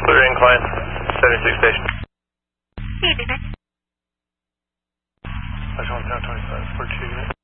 Clear incline, 76 station. Evening. I just want 25 for 2 units.